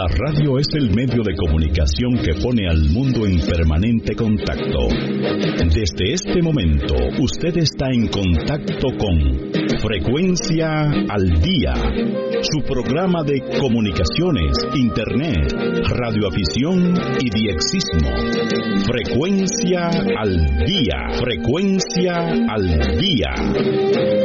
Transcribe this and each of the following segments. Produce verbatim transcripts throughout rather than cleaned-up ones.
La radio es el medio de comunicación que pone al mundo en permanente contacto. Desde este momento, usted está en contacto con Frecuencia al Día, su programa de comunicaciones, internet, radioafición y diexismo. Frecuencia al Día, Frecuencia al Día.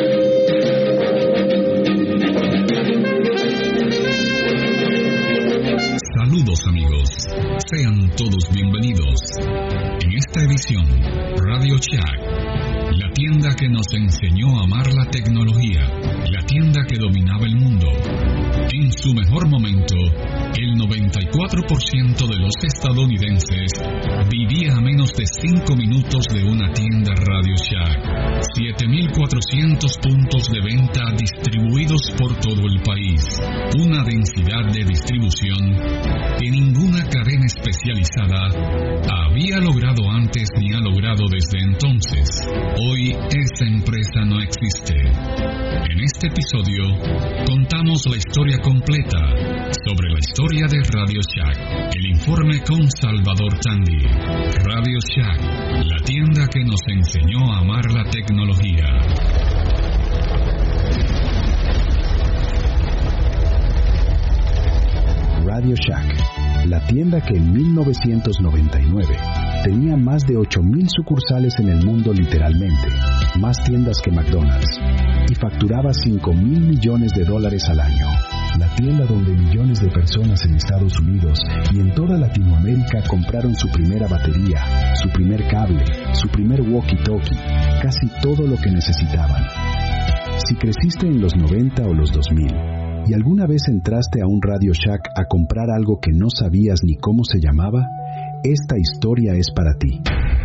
Saludos amigos, sean todos bienvenidos. En esta edición, Radio Shack, la tienda que nos enseñó a amar la tecnología, la tienda que dominaba el mundo. En su mejor momento, el noventa y cuatro por ciento de los estadounidenses vivía a menos de cinco minutos de una tienda Radio Shack. siete mil cuatrocientos puntos de venta distribuidos por todo el país. Una densidad de distribución que ninguna cadena especializada había logrado antes ni ha logrado desde entonces. Hoy esa empresa no existe. En este episodio contamos la historia completa sobre la historia de Radio Shack. El informe con Salvador Tandy. Radio Shack, la tienda que nos enseñó a amar la tecnología. Radio Shack, la tienda que en mil novecientos noventa y nueve tenía más de ocho mil sucursales en el mundo literalmente, más tiendas que McDonald's, y facturaba cinco mil millones de dólares al año. La tienda donde millones de personas en Estados Unidos y en toda Latinoamérica compraron su primera batería, su primer cable, su primer walkie-talkie, casi todo lo que necesitaban. Si creciste en los noventa o los dos mil, y alguna vez entraste a un Radio Shack a comprar algo que no sabías ni cómo se llamaba, esta historia es para ti.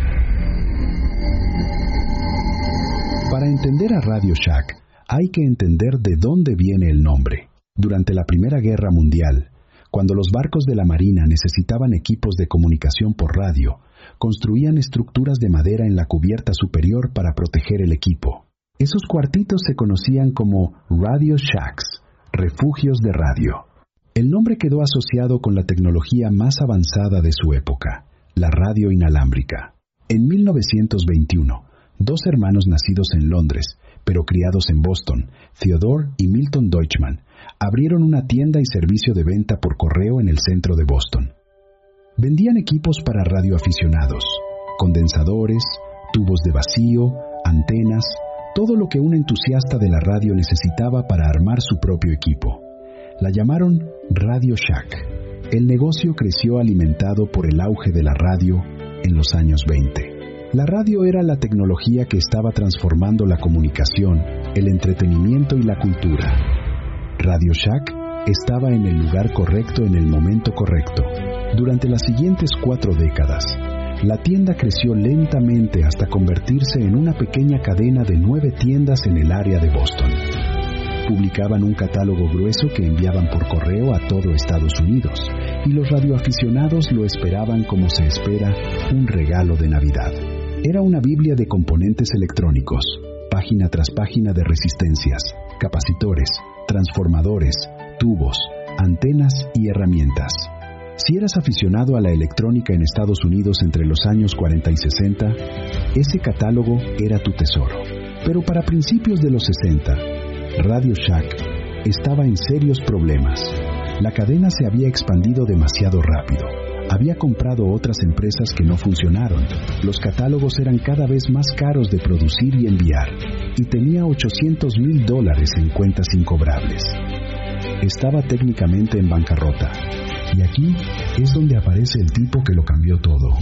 Para entender a Radio Shack, hay que entender de dónde viene el nombre. Durante la Primera Guerra Mundial, cuando los barcos de la Marina necesitaban equipos de comunicación por radio, construían estructuras de madera en la cubierta superior para proteger el equipo. Esos cuartitos se conocían como Radio Shacks, refugios de radio. El nombre quedó asociado con la tecnología más avanzada de su época, la radio inalámbrica. En mil novecientos veintiuno, dos hermanos nacidos en Londres, pero criados en Boston, Theodore y Milton Deutschman, abrieron una tienda y servicio de venta por correo en el centro de Boston. Vendían equipos para radioaficionados, condensadores, tubos de vacío, antenas, todo lo que un entusiasta de la radio necesitaba para armar su propio equipo. La llamaron Radio Shack. El negocio creció alimentado por el auge de la radio en los años veinte. La radio era la tecnología que estaba transformando la comunicación, el entretenimiento y la cultura. Radio Shack estaba en el lugar correcto en el momento correcto. Durante las siguientes cuatro décadas, la tienda creció lentamente hasta convertirse en una pequeña cadena de nueve tiendas en el área de Boston. Publicaban un catálogo grueso que enviaban por correo a todo Estados Unidos, y los radioaficionados lo esperaban como se espera un regalo de Navidad. Era una biblia de componentes electrónicos, página tras página de resistencias, capacitores, transformadores, tubos, antenas y herramientas. Si eras aficionado a la electrónica en Estados Unidos entre los años cuarenta y sesenta, ese catálogo era tu tesoro. Pero para principios de los sesenta, Radio Shack estaba en serios problemas. La cadena se había expandido demasiado rápido. Había comprado otras empresas que no funcionaron. Los catálogos eran cada vez más caros de producir y enviar, y tenía ochocientos mil dólares en cuentas incobrables. Estaba técnicamente en bancarrota. Y aquí es donde aparece el tipo que lo cambió todo.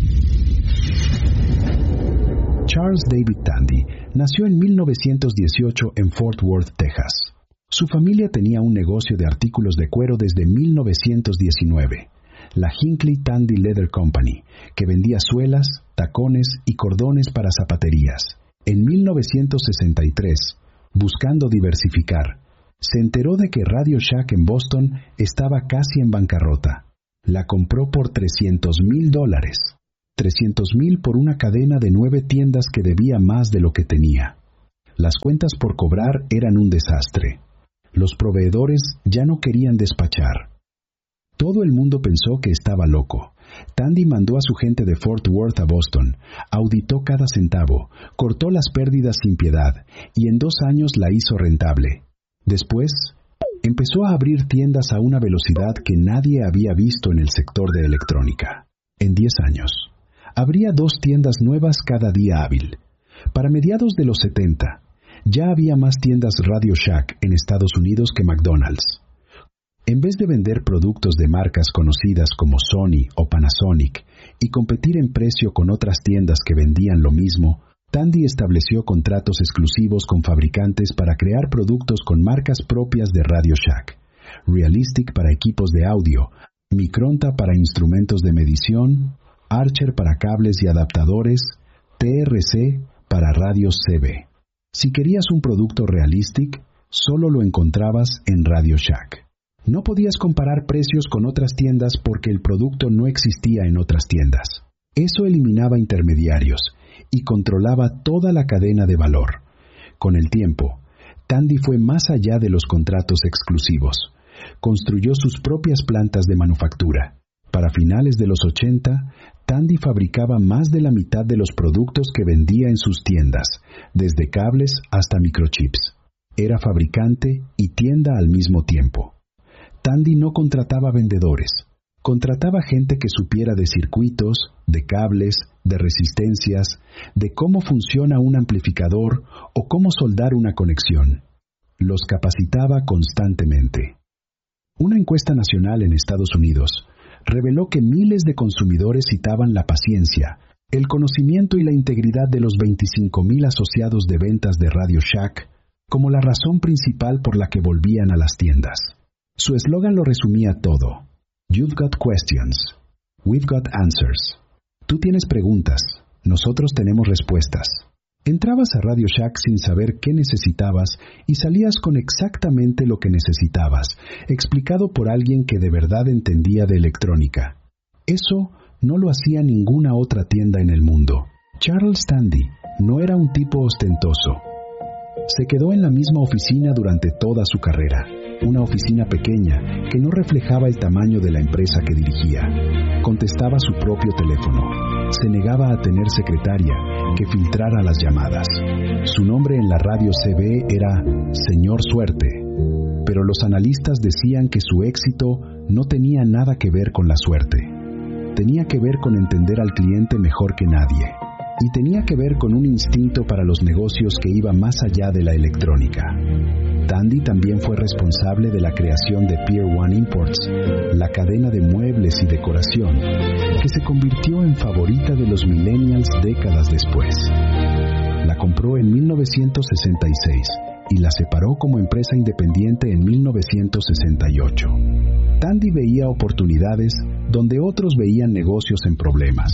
Charles David Tandy nació en mil novecientos dieciocho en Fort Worth, Texas. Su familia tenía un negocio de artículos de cuero desde mil novecientos diecinueve, la Hinckley Tandy Leather Company, que vendía suelas, tacones y cordones para zapaterías. En mil novecientos sesenta y tres, buscando diversificar, se enteró de que Radio Shack en Boston estaba casi en bancarrota. La compró por trescientos mil dólares. trescientos mil por una cadena de nueve tiendas que debía más de lo que tenía. Las cuentas por cobrar eran un desastre. Los proveedores ya no querían despachar. Todo el mundo pensó que estaba loco. Tandy mandó a su gente de Fort Worth a Boston, auditó cada centavo, cortó las pérdidas sin piedad y en dos años la hizo rentable. Después, empezó a abrir tiendas a una velocidad que nadie había visto en el sector de electrónica. En diez años, abría dos tiendas nuevas cada día hábil. Para mediados de los setenta, ya había más tiendas Radio Shack en Estados Unidos que McDonald's. En vez de vender productos de marcas conocidas como Sony o Panasonic y competir en precio con otras tiendas que vendían lo mismo, Tandy estableció contratos exclusivos con fabricantes para crear productos con marcas propias de Radio Shack. Realistic para equipos de audio, Micronta para instrumentos de medición, Archer para cables y adaptadores, T R C para radios C B. Si querías un producto Realistic, solo lo encontrabas en Radio Shack. No podías comparar precios con otras tiendas porque el producto no existía en otras tiendas. Eso eliminaba intermediarios y controlaba toda la cadena de valor. Con el tiempo, Tandy fue más allá de los contratos exclusivos. Construyó sus propias plantas de manufactura. Para finales de los ochenta, Tandy fabricaba más de la mitad de los productos que vendía en sus tiendas, desde cables hasta microchips. Era fabricante y tienda al mismo tiempo. Tandy no contrataba vendedores, contrataba gente que supiera de circuitos, de cables, de resistencias, de cómo funciona un amplificador o cómo soldar una conexión. Los capacitaba constantemente. Una encuesta nacional en Estados Unidos reveló que miles de consumidores citaban la paciencia, el conocimiento y la integridad de los veinticinco mil asociados de ventas de Radio Shack como la razón principal por la que volvían a las tiendas. Su eslogan lo resumía todo. You've got questions. We've got answers. Tú tienes preguntas. Nosotros tenemos respuestas. Entrabas a Radio Shack sin saber qué necesitabas y salías con exactamente lo que necesitabas, explicado por alguien que de verdad entendía de electrónica. Eso no lo hacía ninguna otra tienda en el mundo. Charles Tandy no era un tipo ostentoso. Se quedó en la misma oficina durante toda su carrera. Una oficina pequeña que no reflejaba el tamaño de la empresa que dirigía. Contestaba su propio teléfono. Se negaba a tener secretaria que filtrara las llamadas. Su nombre en la radio C B era Señor Suerte, pero los analistas decían que su éxito no tenía nada que ver con la suerte. Tenía que ver con entender al cliente mejor que nadie. Y tenía que ver con un instinto para los negocios que iba más allá de la electrónica. Tandy también fue responsable de la creación de Pier One Imports, la cadena de muebles y decoración, que se convirtió en favorita de los millennials décadas después. La compró en mil novecientos sesenta y seis y la separó como empresa independiente en mil novecientos sesenta y ocho. Tandy veía oportunidades donde otros veían negocios en problemas.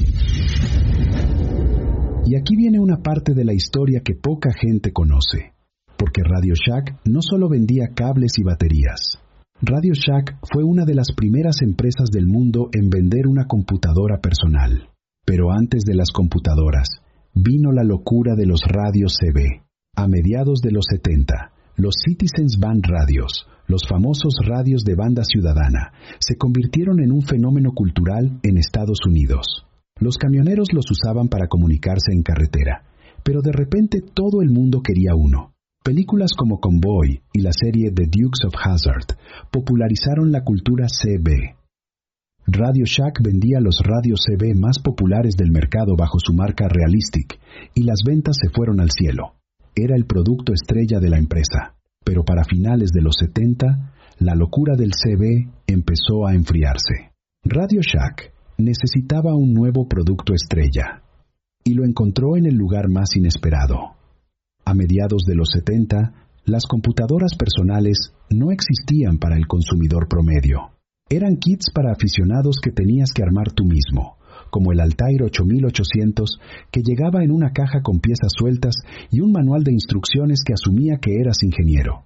Y aquí viene una parte de la historia que poca gente conoce, porque Radio Shack no solo vendía cables y baterías. Radio Shack fue una de las primeras empresas del mundo en vender una computadora personal. Pero antes de las computadoras, vino la locura de los radios C B. A mediados de los setenta, los Citizens Band Radios, los famosos radios de banda ciudadana, se convirtieron en un fenómeno cultural en Estados Unidos. Los camioneros los usaban para comunicarse en carretera, pero de repente todo el mundo quería uno. Películas como Convoy y la serie The Dukes of Hazzard popularizaron la cultura C B. Radio Shack vendía los radios C B más populares del mercado bajo su marca Realistic, y las ventas se fueron al cielo. Era el producto estrella de la empresa, pero para finales de los setenta, la locura del C B empezó a enfriarse. Radio Shack necesitaba un nuevo producto estrella, y lo encontró en el lugar más inesperado. A mediados de los setenta, las computadoras personales no existían para el consumidor promedio. Eran kits para aficionados que tenías que armar tú mismo, como el Altair ocho mil ochocientos, que llegaba en una caja con piezas sueltas y un manual de instrucciones que asumía que eras ingeniero.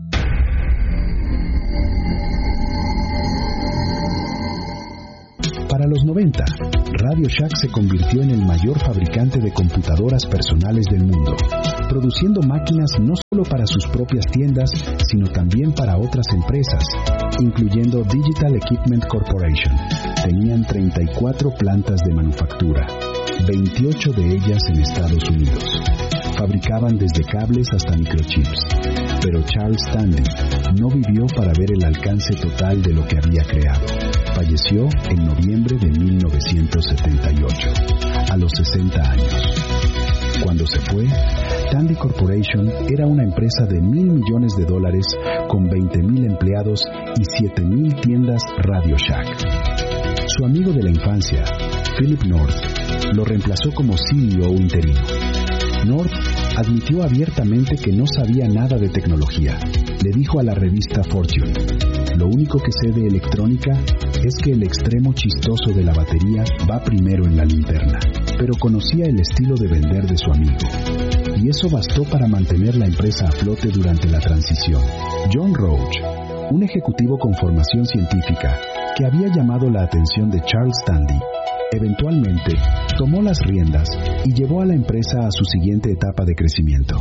Para los noventa, Radio Shack se convirtió en el mayor fabricante de computadoras personales del mundo, produciendo máquinas no solo para sus propias tiendas, sino también para otras empresas, incluyendo Digital Equipment Corporation. Tenían treinta y cuatro plantas de manufactura, veintiocho de ellas en Estados Unidos. Fabricaban desde cables hasta microchips. Pero Charles Tandy no vivió para ver el alcance total de lo que había creado. Falleció en noviembre de mil novecientos setenta y ocho, a los sesenta años. Cuando se fue, Tandy Corporation era una empresa de mil millones de dólares con veinte mil empleados y siete mil tiendas Radio Shack. Su amigo de la infancia, Philip North, lo reemplazó como C E O interino. North admitió abiertamente que no sabía nada de tecnología. Le dijo a la revista Fortune: "Lo único que sé de electrónica es que el extremo chistoso de la batería va primero en la linterna", pero conocía el estilo de vender de su amigo, y eso bastó para mantener la empresa a flote durante la transición. John Roach, un ejecutivo con formación científica que había llamado la atención de Charles Tandy, eventualmente tomó las riendas y llevó a la empresa a su siguiente etapa de crecimiento.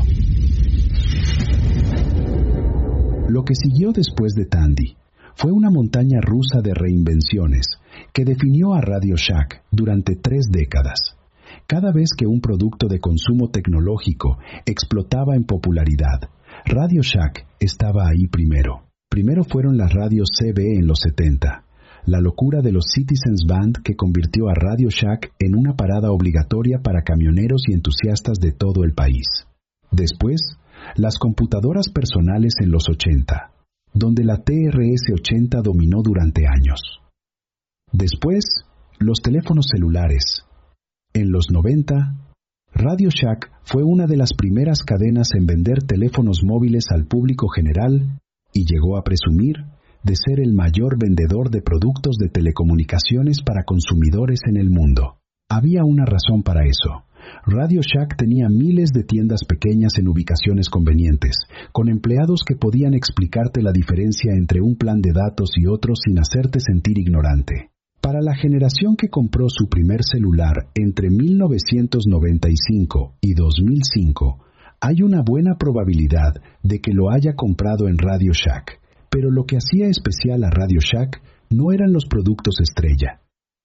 Lo que siguió después de Tandy fue una montaña rusa de reinvenciones que definió a Radio Shack durante tres décadas. Cada vez que un producto de consumo tecnológico explotaba en popularidad, Radio Shack estaba ahí primero. Primero fueron las radios C B en los setenta, la locura de los Citizens Band que convirtió a Radio Shack en una parada obligatoria para camioneros y entusiastas de todo el país. Después, las computadoras personales en los ochenta, donde la T R S ochenta dominó durante años. Después, los teléfonos celulares. En los noventa, Radio Shack fue una de las primeras cadenas en vender teléfonos móviles al público general y llegó a presumir de ser el mayor vendedor de productos de telecomunicaciones para consumidores en el mundo. Había una razón para eso. Radio Shack tenía miles de tiendas pequeñas en ubicaciones convenientes, con empleados que podían explicarte la diferencia entre un plan de datos y otro sin hacerte sentir ignorante. Para la generación que compró su primer celular entre mil novecientos noventa y cinco y dos mil cinco, hay una buena probabilidad de que lo haya comprado en Radio Shack. Pero lo que hacía especial a Radio Shack no eran los productos estrella.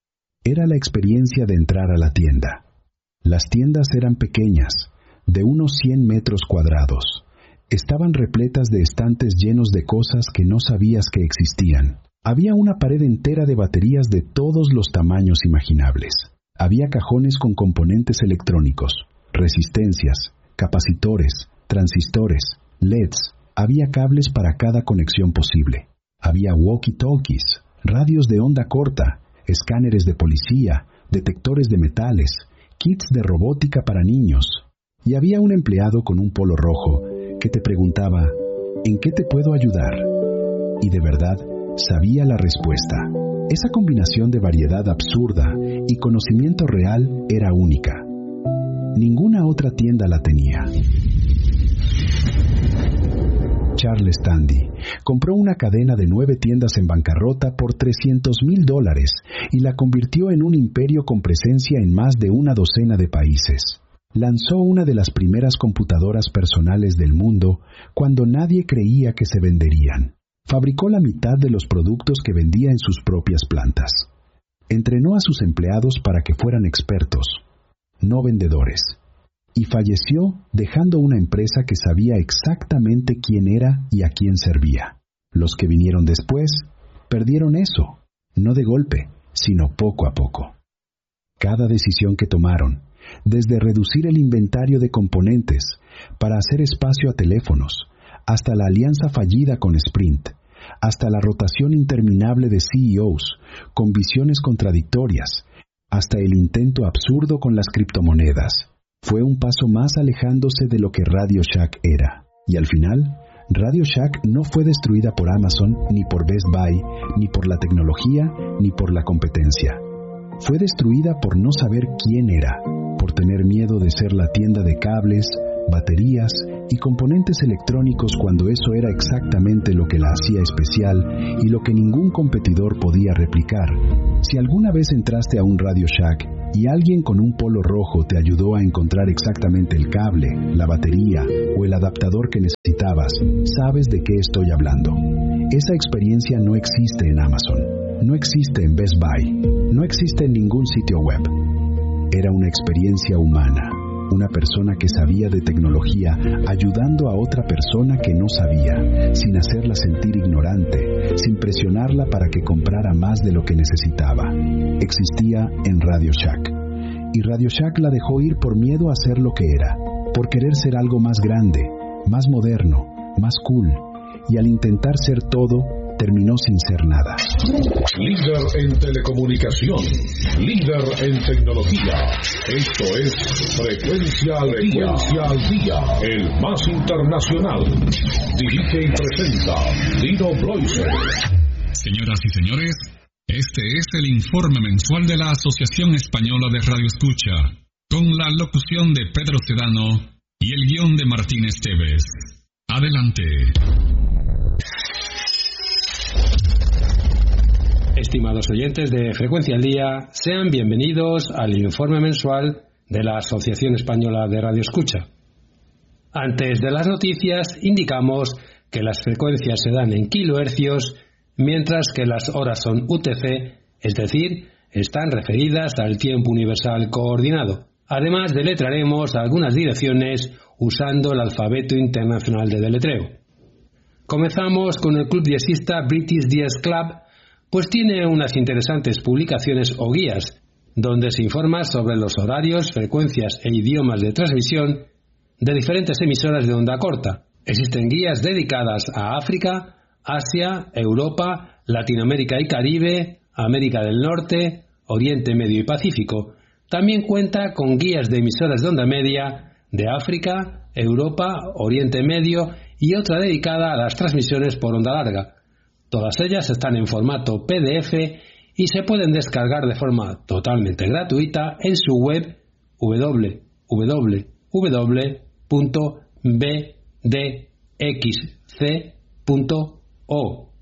Era la experiencia de entrar a la tienda. Las tiendas eran pequeñas, de unos cien metros cuadrados. Estaban repletas de estantes llenos de cosas que no sabías que existían. Había una pared entera de baterías de todos los tamaños imaginables. Había cajones con componentes electrónicos, resistencias, capacitores, transistores, L E Ds. Había cables para cada conexión posible. Había walkie-talkies, radios de onda corta, escáneres de policía, detectores de metales, kits de robótica para niños. Y había un empleado con un polo rojo que te preguntaba: ¿en qué te puedo ayudar? Y de verdad sabía la respuesta. Esa combinación de variedad absurda y conocimiento real era única. Ninguna otra tienda la tenía. Charles Tandy compró una cadena de nueve tiendas en bancarrota por trescientos mil dólares y la convirtió en un imperio con presencia en más de una docena de países. Lanzó una de las primeras computadoras personales del mundo cuando nadie creía que se venderían. Fabricó la mitad de los productos que vendía en sus propias plantas. Entrenó a sus empleados para que fueran expertos, no vendedores. Y falleció dejando una empresa que sabía exactamente quién era y a quién servía. Los que vinieron después perdieron eso, no de golpe, sino poco a poco. Cada decisión que tomaron, desde reducir el inventario de componentes para hacer espacio a teléfonos, hasta la alianza fallida con Sprint, hasta la rotación interminable de C E Os con visiones contradictorias, hasta el intento absurdo con las criptomonedas, fue un paso más alejándose de lo que Radio Shack era. Y al final, Radio Shack no fue destruida por Amazon, ni por Best Buy, ni por la tecnología, ni por la competencia. Fue destruida por no saber quién era, por tener miedo de ser la tienda de cables, baterías y componentes electrónicos cuando eso era exactamente lo que la hacía especial y lo que ningún competidor podía replicar. Si alguna vez entraste a un Radio Shack y alguien con un polo rojo te ayudó a encontrar exactamente el cable, la batería o el adaptador que necesitabas, sabes de qué estoy hablando. Esa experiencia no existe en Amazon, no existe en Best Buy, no existe en ningún sitio web. Era una experiencia humana, una persona que sabía de tecnología ayudando a otra persona que no sabía, sin hacerla sentir ignorante, sin presionarla para que comprara más de lo que necesitaba. Existía en Radio Shack. Y Radio Shack la dejó ir por miedo a ser lo que era, por querer ser algo más grande, más moderno, más cool. Y al intentar ser todo, terminó sin ser nada. Líder en telecomunicación, líder en tecnología. Esto es Frecuencia al Día, Frecuencia al Día, el más internacional. Dirige y presenta Lino Bloiser. Señoras y señores, este es el informe mensual de la Asociación Española de Radio Escucha, con la locución de Pedro Sedano y el guión de Martín Esteves. Adelante. Estimados oyentes de Frecuencia al Día, sean bienvenidos al informe mensual de la Asociación Española de Radio Escucha. Antes de las noticias, indicamos que las frecuencias se dan en kilohercios, mientras que las horas son U T C, es decir, están referidas al tiempo universal coordinado. Además, deletraremos algunas direcciones usando el alfabeto internacional de deletreo. Comenzamos con el club diezista British Diez Club, pues tiene unas interesantes publicaciones o guías, donde se informa sobre los horarios, frecuencias e idiomas de transmisión de diferentes emisoras de onda corta. Existen guías dedicadas a África, Asia, Europa, Latinoamérica y Caribe, América del Norte, Oriente Medio y Pacífico. También cuenta con guías de emisoras de onda media de África, Europa, Oriente Medio y otra dedicada a las transmisiones por onda larga. Todas ellas están en formato P D F y se pueden descargar de forma totalmente gratuita en su web doble u doble u doble punto b d x c punto org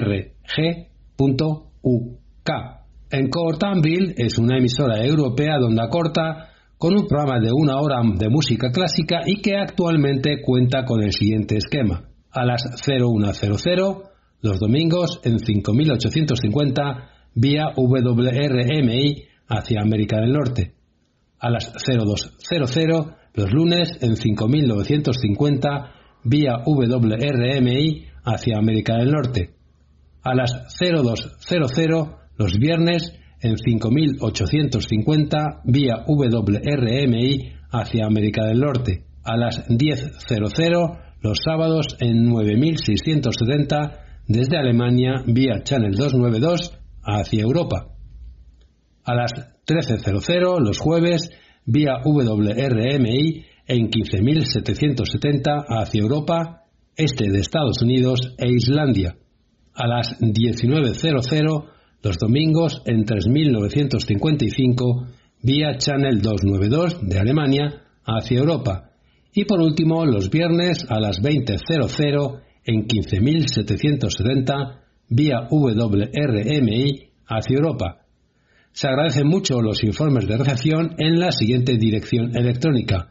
punto u k. Encore Danville es una emisora europea de onda corta con un programa de una hora de música clásica y que actualmente cuenta con el siguiente esquema. A las cero una cero cero los domingos en cinco mil ochocientos cincuenta vía W R M I hacia América del Norte. A las cero dos cero cero los lunes en cinco mil novecientos cincuenta vía W R M I hacia América del Norte. A las cero dos cero cero los viernes en cinco mil ochocientos cincuenta vía W R M I hacia América del Norte. A las diez cero cero los sábados en nueve mil seiscientos setenta desde Alemania vía Channel doscientos noventa y dos hacia Europa. A las trece cero cero los jueves vía W R M I en quince mil setecientos setenta hacia Europa, este de Estados Unidos e Islandia. A las diecinueve cero cero los domingos en tres mil novecientos cincuenta y cinco vía Channel doscientos noventa y dos de Alemania hacia Europa. Y por último los viernes a las veinte cero cero en quince mil setecientos setenta vía W R M I hacia Europa. Se agradecen mucho los informes de recepción en la siguiente dirección electrónica: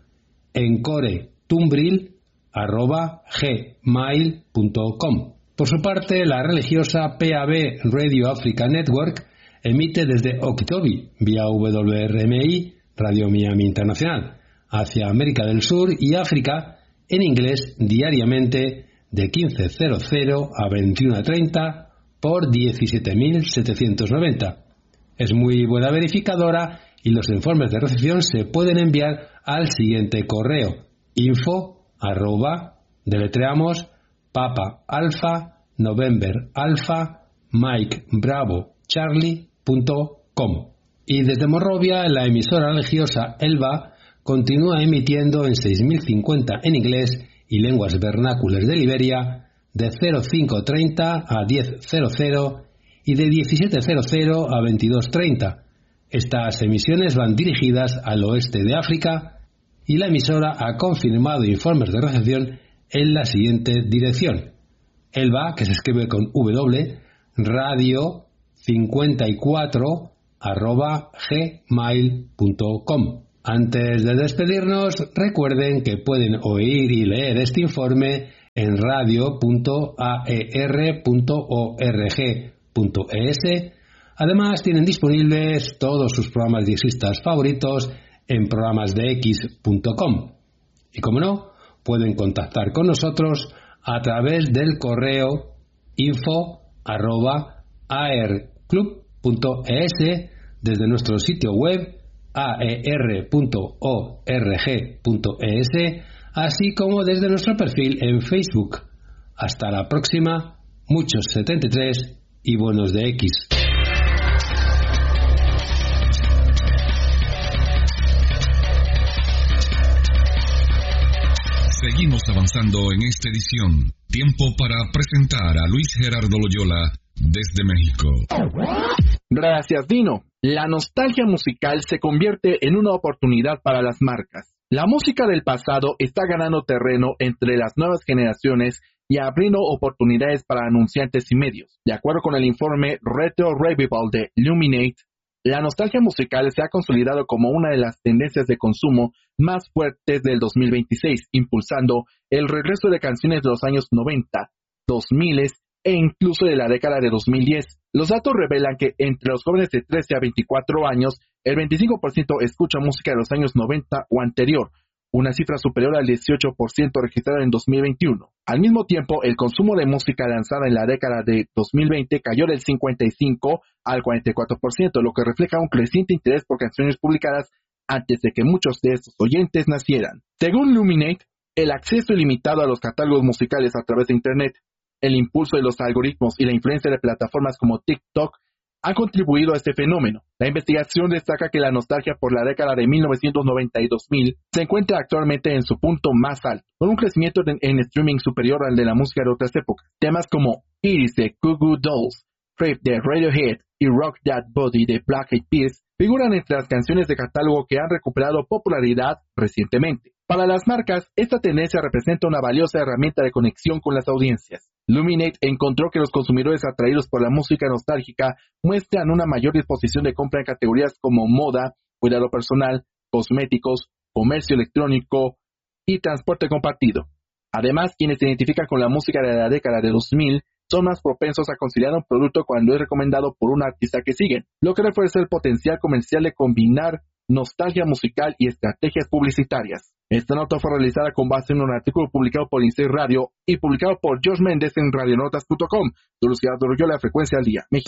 encoretumbril arroba gmail punto com. Por su parte, la religiosa P A B Radio Africa Network emite desde Okitobi vía W R M I Radio Miami Internacional hacia América del Sur y África en inglés diariamente de quince cero cero a veintiuno treinta por diecisiete mil setecientos noventa. Es muy buena verificadora y los informes de recepción se pueden enviar al siguiente correo: info arroba deletreamos Papa Alfa November Alfa Mike Bravo Charlie punto com. Y desde Monrovia la emisora religiosa Elba continúa emitiendo en seis mil cincuenta en inglés y lenguas vernáculas de Liberia de cero cinco treinta a diez cero cero y de diecisiete cero cero a veintidós treinta. Estas emisiones van dirigidas al oeste de África y la emisora ha confirmado informes de recepción en la siguiente dirección: Elba, que se escribe con W, radio cincuenta y cuatro arroba gmail punto com. Antes de despedirnos, recuerden que pueden oír y leer este informe en radio punto a e r punto org punto e s. Además, tienen disponibles todos sus programas diexistas favoritos en programas de x punto com. Y como no, pueden contactar con nosotros a través del correo info arroba aerclub punto e s, desde nuestro sitio web a e r punto org punto e s, así como desde nuestro perfil en Facebook. Hasta la próxima, muchos setenta y tres y buenos de X. Seguimos avanzando en esta edición. Tiempo para presentar a Luis Gerardo Loyola desde México. Gracias, Dino. La nostalgia musical se convierte en una oportunidad para las marcas. La música del pasado está ganando terreno entre las nuevas generaciones y abriendo oportunidades para anunciantes y medios. De acuerdo con el informe Retro Revival de Luminate, la nostalgia musical se ha consolidado como una de las tendencias de consumo más fuertes del dos mil veintiséis, impulsando el regreso de canciones de los años noventa, dos mil e incluso de la década de dos mil diez. Los datos revelan que entre los jóvenes de trece a veinticuatro años, el veinticinco por ciento escucha música de los años noventa o anterior, una cifra superior al dieciocho por ciento registrada en dos mil veintiuno. Al mismo tiempo, el consumo de música lanzada en la década de dos mil veinte cayó del cincuenta y cinco al cuarenta y cuatro por ciento, lo que refleja un creciente interés por canciones publicadas antes de que muchos de estos oyentes nacieran. Según Luminate, el acceso ilimitado a los catálogos musicales a través de Internet, el impulso de los algoritmos y la influencia de plataformas como TikTok han contribuido a este fenómeno. La investigación destaca que la nostalgia por la década de mil novecientos noventa y dos mil se encuentra actualmente en su punto más alto, con un crecimiento en, en streaming superior al de la música de otras épocas. Temas como Iris de Goo Goo Dolls, Creep de Radiohead y Rock That Body de Black Eyed Peas figuran entre las canciones de catálogo que han recuperado popularidad recientemente. Para las marcas, esta tendencia representa una valiosa herramienta de conexión con las audiencias. Luminate encontró que los consumidores atraídos por la música nostálgica muestran una mayor disposición de compra en categorías como moda, cuidado personal, cosméticos, comercio electrónico y transporte compartido. Además, quienes se identifican con la música de la década de dos mil son más propensos a considerar un producto cuando es recomendado por un artista que siguen, lo que refuerza el potencial comercial de combinar nostalgia musical y estrategias publicitarias. Esta nota fue realizada con base en un artículo publicado por INSEE Radio y publicado por George Méndez en radionotas punto com. Luis Gerardo Loyola, Frecuencia al Día, México.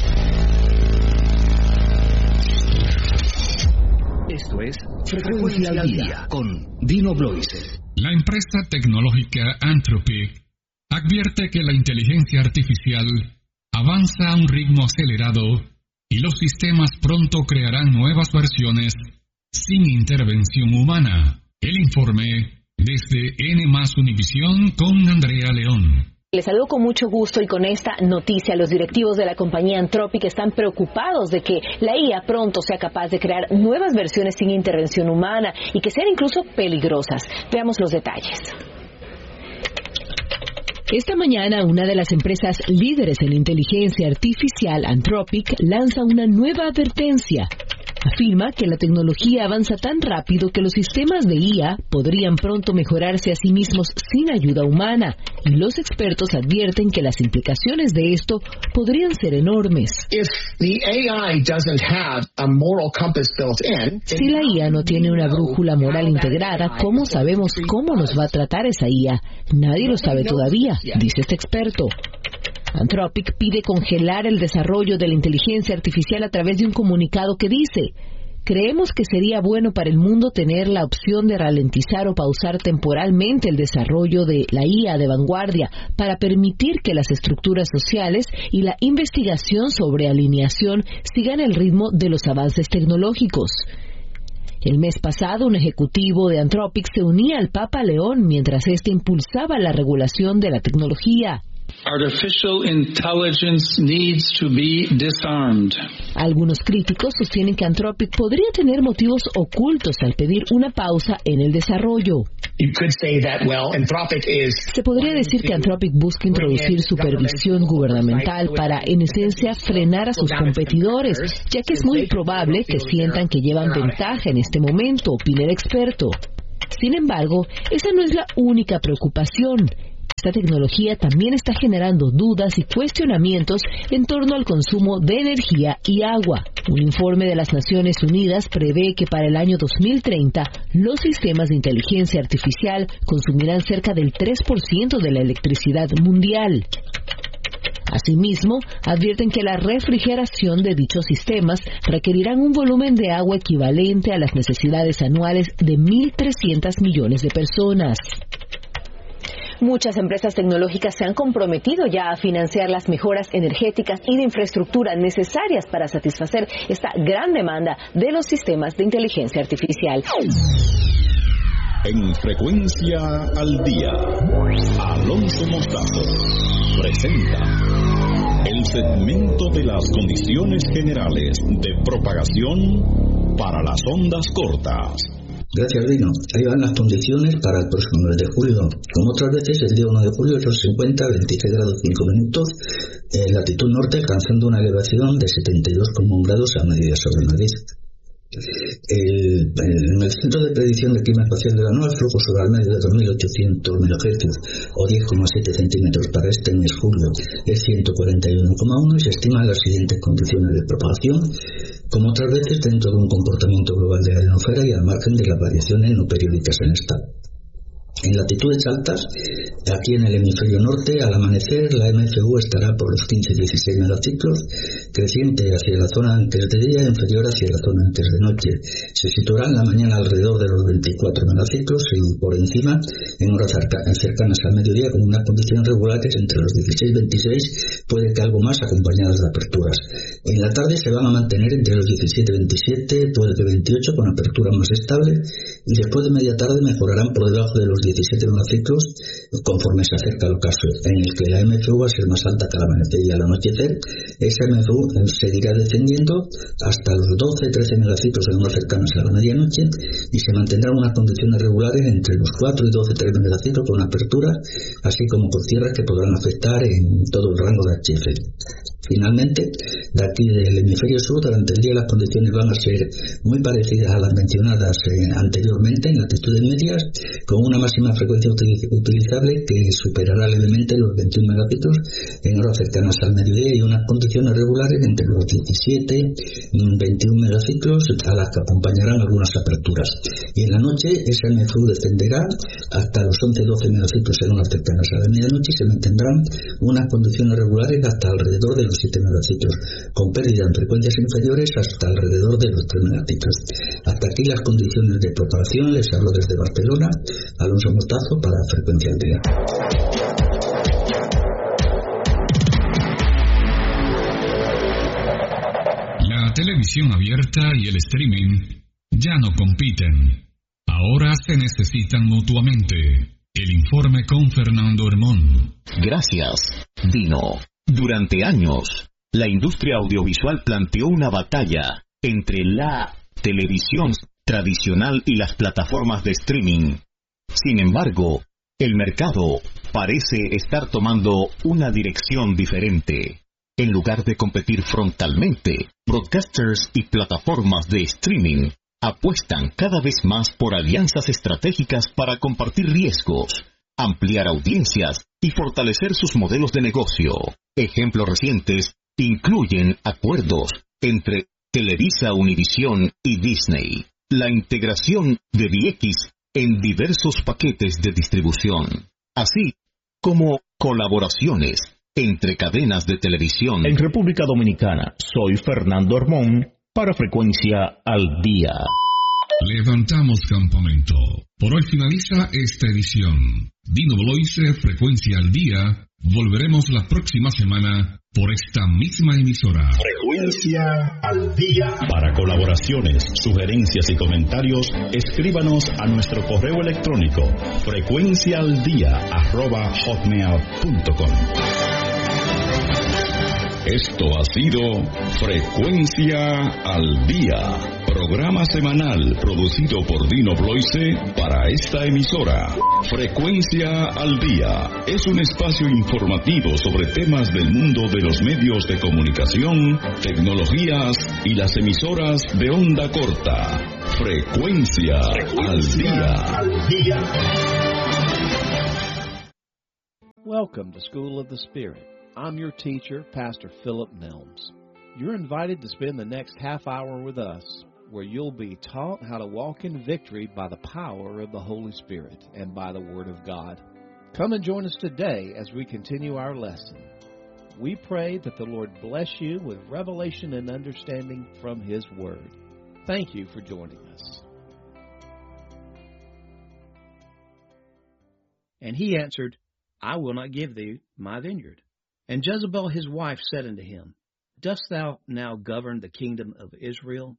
Esto es Frecuencia al Día con Dino Bloise. La empresa tecnológica Anthropic advierte que la inteligencia artificial avanza a un ritmo acelerado y los sistemas pronto crearán nuevas versiones sin intervención humana. El informe desde N más Univisión con Andrea León. Les saludo con mucho gusto y con esta noticia. Los directivos de la compañía Anthropic están preocupados de que la I A pronto sea capaz de crear nuevas versiones sin intervención humana y que sean incluso peligrosas. Veamos los detalles. Esta mañana, una de las empresas líderes en inteligencia artificial, Anthropic, lanza una nueva advertencia. Afirma que la tecnología avanza tan rápido que los sistemas de I A podrían pronto mejorarse a sí mismos sin ayuda humana, y los expertos advierten que las implicaciones de esto podrían ser enormes. Si la I A no tiene una brújula moral integrada, ¿cómo sabemos cómo nos va a tratar esa I A? Nadie lo sabe todavía, dice este experto. Anthropic pide congelar el desarrollo de la inteligencia artificial a través de un comunicado que dice: creemos que sería bueno para el mundo tener la opción de ralentizar o pausar temporalmente el desarrollo de la I A de vanguardia para permitir que las estructuras sociales y la investigación sobre alineación sigan el ritmo de los avances tecnológicos. El mes pasado, un ejecutivo de Anthropic se unía al Papa León mientras éste impulsaba la regulación de la tecnología. Artificial intelligence needs to be disarmed. Algunos críticos sostienen que Anthropic podría tener motivos ocultos al pedir una pausa en el desarrollo. You could say that, well, Anthropic is... Se podría decir que Anthropic busca introducir supervisión gubernamental para, en esencia, frenar a sus competidores, ya que es muy probable que sientan que llevan ventaja en este momento, opina el experto. Sin embargo, esa no es la única preocupación. Esta tecnología también está generando dudas y cuestionamientos en torno al consumo de energía y agua. Un informe de las Naciones Unidas prevé que para el año dos mil treinta los sistemas de inteligencia artificial consumirán cerca del tres por ciento de la electricidad mundial. Asimismo, advierten que la refrigeración de dichos sistemas requerirán un volumen de agua equivalente a las necesidades anuales de mil trescientos millones de personas. Muchas empresas tecnológicas se han comprometido ya a financiar las mejoras energéticas y de infraestructura necesarias para satisfacer esta gran demanda de los sistemas de inteligencia artificial. En Frecuencia al Día, Alonso Mostazo presenta el segmento de las condiciones generales de propagación para las ondas cortas. Gracias, Dino. Ahí van las condiciones para el próximo mes de julio. Como otras veces, el día uno de julio el se encuentra a veintiséis grados cinco minutos en latitud norte, alcanzando una elevación de setenta y dos coma uno grados a mediodía sobre Madrid. El, en el Centro de Predicción de Clima Espacial de la NOAA, el flujo solar medio de dos mil ochocientos megahercios o diez coma siete centímetros para este mes julio es ciento cuarenta y uno coma uno y se estiman las siguientes condiciones de propagación, como otras veces dentro de un comportamiento global de la ionosfera y al margen de las variaciones no periódicas en esta. En latitudes altas, aquí en el hemisferio norte, al amanecer la M F U estará por los quince a dieciséis megaciclos, creciente hacia la zona antes de día, inferior hacia la zona antes de noche. Se situará en la mañana alrededor de los veinticuatro megaciclos y por encima en horas cercanas al mediodía con unas condiciones regulares entre los dieciséis y veintiséis, puede que algo más acompañadas de aperturas. En la tarde se van a mantener entre los diecisiete y veintisiete, puede que veintiocho con aperturas más estables y después de media tarde mejorarán por debajo de los diecisiete megaciclos conforme se acerca el ocaso, en el que la M F U va a ser más alta que al amanecer y al anochecer. Esa M F U seguirá descendiendo hasta los doce a trece megaciclos en horas cercanas a la medianoche y se mantendrán unas condiciones regulares entre los cuatro y doce a trece megaciclos con aperturas, así como con cierres que podrán afectar en todo el rango de H F. Finalmente, de aquí del hemisferio sur, durante el día las condiciones van a ser muy parecidas a las mencionadas eh, anteriormente en latitudes medias, con una máxima frecuencia utilizable que superará levemente los veintiún megaciclos en horas cercanas al mediodía y unas condiciones regulares entre los diecisiete y veintiún megaciclos a las que acompañarán algunas aperturas. Y en la noche esa M F U descenderá hasta los once a doce megaciclos en horas cercanas a la medianoche y se mantendrán unas condiciones regulares hasta alrededor de los siete megaciclos, con pérdida en frecuencias inferiores hasta alrededor de los tres megaciclos. Hasta aquí las condiciones de propagación. Les hablo desde Barcelona, Alonso Mostazo para Frecuencia al Día. La televisión abierta y el streaming ya no compiten. Ahora se necesitan mutuamente. El informe con Fernando Hermón. Gracias, Dino. Durante años, la industria audiovisual planteó una batalla entre la televisión tradicional y las plataformas de streaming. Sin embargo, el mercado parece estar tomando una dirección diferente. En lugar de competir frontalmente, broadcasters y plataformas de streaming apuestan cada vez más por alianzas estratégicas para compartir riesgos, ampliar audiencias y fortalecer sus modelos de negocio. Ejemplos recientes incluyen acuerdos entre Televisa, Univision y Disney, la integración de V X en diversos paquetes de distribución, así como colaboraciones entre cadenas de televisión. En República Dominicana, soy Fernando Hermón para Frecuencia al Día. Levantamos campamento. Por hoy finaliza esta edición. Dino Bloise, Frecuencia al Día. Volveremos la próxima semana por esta misma emisora. Frecuencia al Día. Para colaboraciones, sugerencias y comentarios, escríbanos a nuestro correo electrónico frecuenciaaldia arroba hotmail punto com. Esto ha sido Frecuencia al Día, programa semanal producido por Dino Bloise para esta emisora. Frecuencia al Día es un espacio informativo sobre temas del mundo de los medios de comunicación, tecnologías y las emisoras de onda corta. Frecuencia, Frecuencia al Día. Al día. Welcome to School of the Spirit. I'm your teacher, Pastor Philip Nelms. You're invited to spend the next half hour with us, where you'll be taught how to walk in victory by the power of the Holy Spirit and by the Word of God. Come and join us today as we continue our lesson. We pray that the Lord bless you with revelation and understanding from His Word. Thank you for joining us. And he answered, I will not give thee my vineyard. And Jezebel his wife said unto him, Dost thou now govern the kingdom of Israel?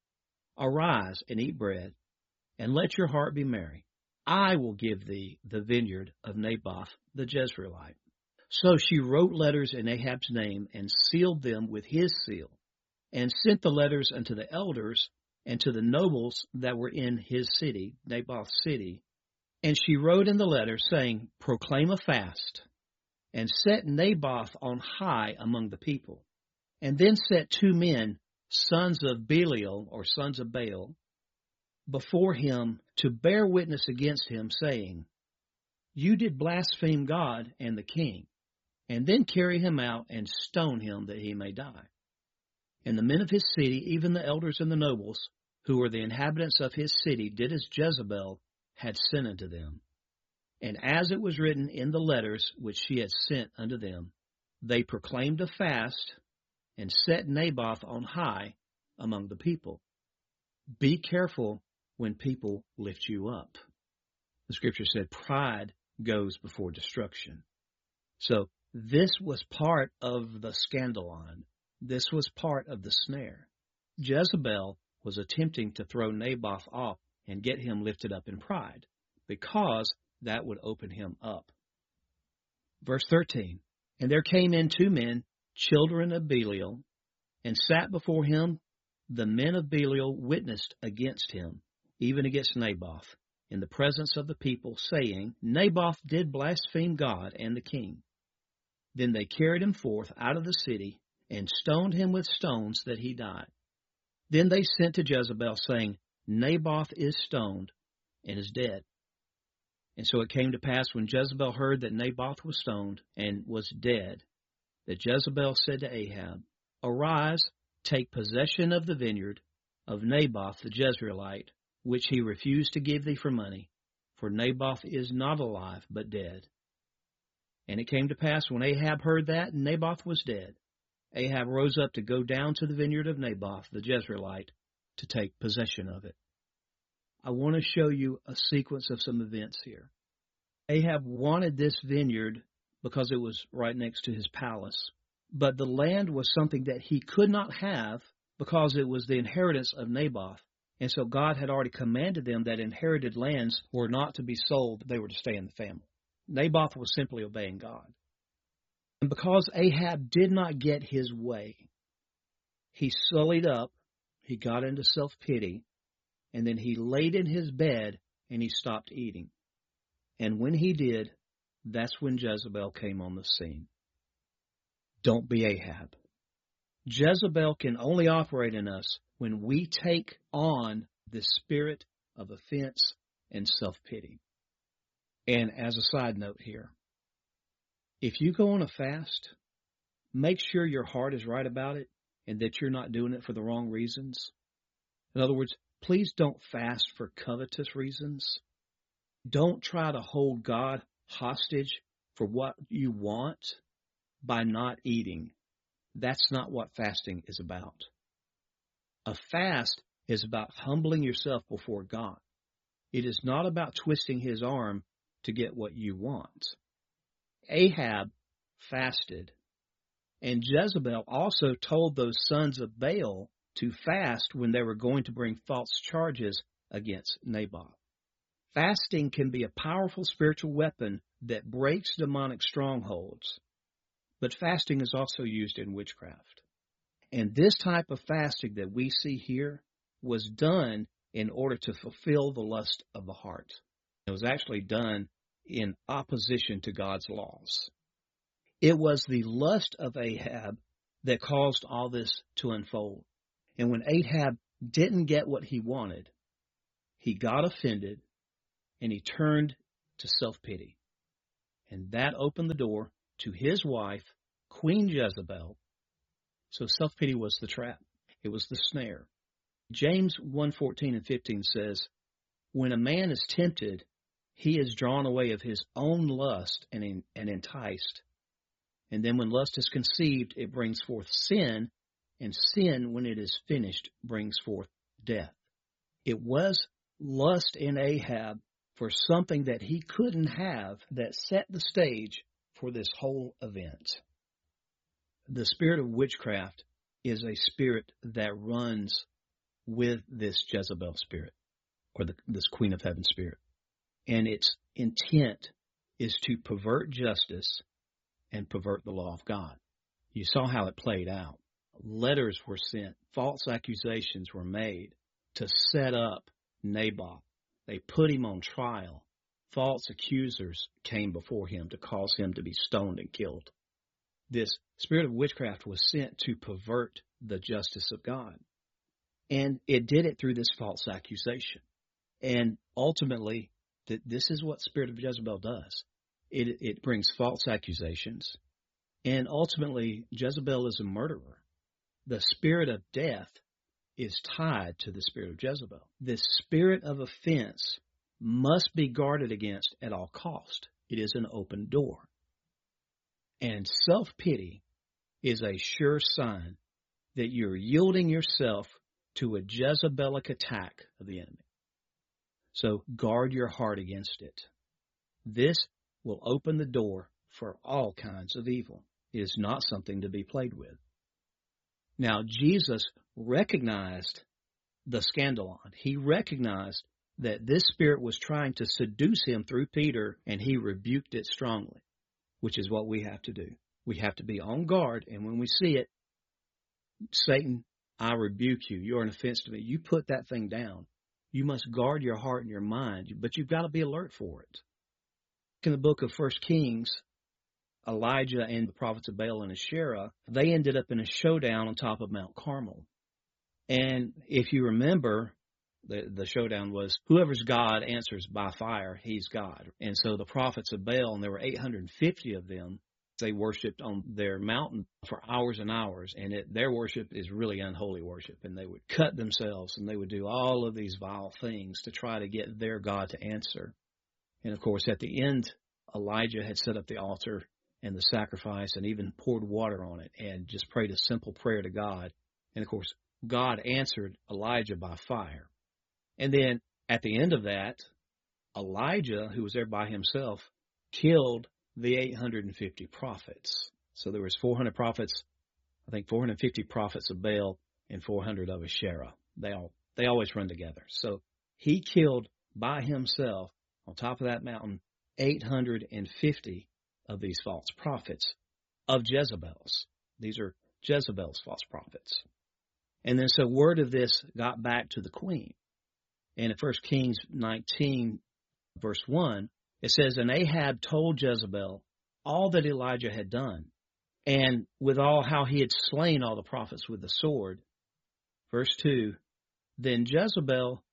Arise and eat bread, and let your heart be merry. I will give thee the vineyard of Naboth the Jezreelite. So she wrote letters in Ahab's name, and sealed them with his seal, and sent the letters unto the elders and to the nobles that were in his city, Naboth's city. And she wrote in the letter, saying, Proclaim a fast, and set Naboth on high among the people. And then set two men, sons of Belial, or sons of Baal, before him to bear witness against him, saying, You did blaspheme God and the king, and then carry him out and stone him that he may die. And the men of his city, even the elders and the nobles, who were the inhabitants of his city, did as Jezebel had sent unto them. And as it was written in the letters which she had sent unto them, they proclaimed a fast, and set Naboth on high among the people. Be careful when people lift you up. The scripture said pride goes before destruction. So this was part of the scandalon. This was part of the snare. Jezebel was attempting to throw Naboth off and get him lifted up in pride, because that would open him up. Verse thirteen, And there came in two men, children of Belial, and sat before him. The men of Belial witnessed against him, even against Naboth, in the presence of the people, saying, Naboth did blaspheme God and the king. Then they carried him forth out of the city, and stoned him with stones that he died. Then they sent to Jezebel, saying, Naboth is stoned and is dead. And so it came to pass, when Jezebel heard that Naboth was stoned and was dead, that Jezebel said to Ahab, Arise, take possession of the vineyard of Naboth the Jezreelite, which he refused to give thee for money, for Naboth is not alive, but dead. And it came to pass, when Ahab heard that Naboth was dead, Ahab rose up to go down to the vineyard of Naboth the Jezreelite to take possession of it. I want to show you a sequence of some events here. Ahab wanted this vineyard because it was right next to his palace, but the land was something that he could not have because it was the inheritance of Naboth. And so God had already commanded them that inherited lands were not to be sold, they were to stay in the family. Naboth was simply obeying God. And because Ahab did not get his way, he sullied up, he got into self-pity, and then he laid in his bed and he stopped eating. And when he did, that's when Jezebel came on the scene. Don't be Ahab. Jezebel can only operate in us when we take on the spirit of offense and self-pity. And as a side note here, if you go on a fast, make sure your heart is right about it and that you're not doing it for the wrong reasons. In other words, please don't fast for covetous reasons. Don't try to hold God hostage for what you want by not eating. That's not what fasting is about. A fast is about humbling yourself before God. It is not about twisting his arm to get what you want. Ahab fasted, and Jezebel also told those sons of Baal to fast when they were going to bring false charges against Naboth. Fasting can be a powerful spiritual weapon that breaks demonic strongholds, but fasting is also used in witchcraft. And this type of fasting that we see here was done in order to fulfill the lust of the heart. It was actually done in opposition to God's laws. It was the lust of Ahab that caused all this to unfold. And when Ahab didn't get what he wanted, he got offended and he turned to self-pity. And that opened the door to his wife, Queen Jezebel. So self-pity was the trap. It was the snare. James one fourteen and fifteen says, when a man is tempted, he is drawn away of his own lust and, in, and enticed. And then when lust is conceived, it brings forth sin, and sin, when it is finished, brings forth death. It was lust in Ahab for something that he couldn't have that set the stage for this whole event. The spirit of witchcraft is a spirit that runs with this Jezebel spirit, or the, this Queen of Heaven spirit. And its intent is to pervert justice and pervert the law of God. You saw how it played out. Letters were sent, false accusations were made to set up Naboth. They put him on trial. False accusers came before him to cause him to be stoned and killed. This spirit of witchcraft was sent to pervert the justice of God. And it did it through this false accusation. And ultimately, th- this is what spirit of Jezebel does. It, it brings false accusations. And ultimately, Jezebel is a murderer. The spirit of death is tied to the spirit of Jezebel. This spirit of offense must be guarded against at all cost. It is an open door. And self-pity is a sure sign that you're yielding yourself to a Jezebelic attack of the enemy. So guard your heart against it. This will open the door for all kinds of evil. It is not something to be played with. Now, Jesus recognized the scandalon. He recognized that this spirit was trying to seduce him through Peter, and he rebuked it strongly, which is what we have to do. We have to be on guard, and when we see it, Satan, I rebuke you. You're an offense to me. You put that thing down. You must guard your heart and your mind, but you've got to be alert for it. In the book of First Kings, Elijah and the prophets of Baal and Asherah, they ended up in a showdown on top of Mount Carmel. And if you remember, the, the showdown was whoever's God answers by fire, he's God. And so the prophets of Baal, and there were eight hundred fifty of them, they worshipped on their mountain for hours and hours. And it, their worship is really unholy worship. And they would cut themselves, and they would do all of these vile things to try to get their God to answer. And of course, at the end, Elijah had set up the altar and the sacrifice and even poured water on it and just prayed a simple prayer to God. And of course, God answered Elijah by fire. And then at the end of that, Elijah, who was there by himself, killed the eight hundred fifty prophets. So there was four hundred prophets, I think four hundred fifty prophets of Baal and four hundred of Asherah. They all, they always run together. So he killed by himself on top of that mountain eight hundred fifty of these false prophets of Jezebel's. These are Jezebel's false prophets. And then so word of this got back to the queen. And in First Kings nineteen, verse one, it says, and Ahab told Jezebel all that Elijah had done, and with all how he had slain all the prophets with the sword. Verse two, then Jezebel